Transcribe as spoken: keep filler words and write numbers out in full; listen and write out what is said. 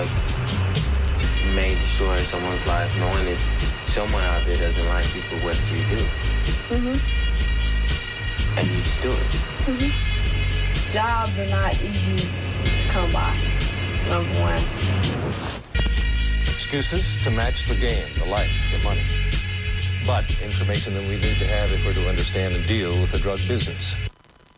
have may destroy someone's life, knowing that someone out there doesn't like you for what you do. Mm-hmm. And you just do it. Mm-hmm. Jobs are not easy to come by, number one. Excuses to match the game, the life, the money. But information that we need to have if we're to understand and deal with the drug business.